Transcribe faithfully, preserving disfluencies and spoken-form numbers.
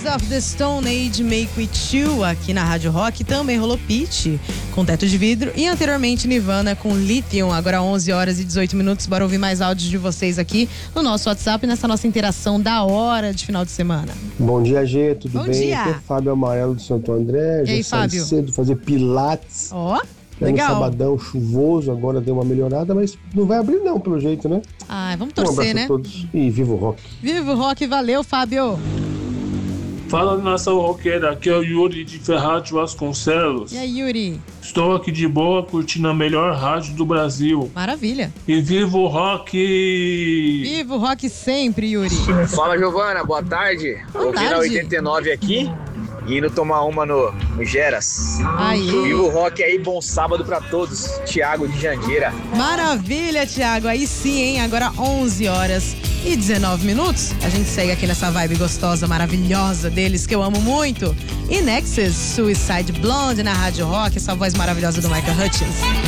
of the Stone Age, Make With You, aqui na Rádio Rock. Também rolou Pitty, com Teto de Vidro. E anteriormente Nirvana com Lithium. Agora onze horas e dezoito minutos. Bora ouvir mais áudios de vocês aqui no nosso WhatsApp, nessa nossa interação da hora de final de semana. Bom dia, Gê, tudo Bom bem? dia. Aqui é Fábio Amarelo do Santo André. E aí, Já saí Fábio? cedo fazer pilates. Ó, oh, É legal. no sabadão chuvoso, agora deu uma melhorada, mas não vai abrir não, pelo jeito, né? Ai, vamos Um torcer, abraço né? a todos e viva o rock. Viva o rock, valeu, Fábio. Fala, nação roqueira, aqui é o Yuri de Ferraz Vasconcelos. E aí, Yuri? Estou aqui de boa curtindo a melhor rádio do Brasil. Maravilha. E viva o rock! Viva o rock sempre, Yuri. Fala, Giovana, boa tarde. Boa Ouvindo a tarde. oitenta e nove aqui e indo tomar uma no, no Geras. Aí. Viva o rock aí, bom sábado pra todos. Thiago de Jandira. Maravilha, Thiago. Aí sim, hein? Agora onze horas e dezenove minutos. A gente segue aqui nessa vibe gostosa, maravilhosa deles, que eu amo muito. E Nexus, Suicide Blonde na Rádio Rock, essa voz maravilhosa do Michael Hutchins.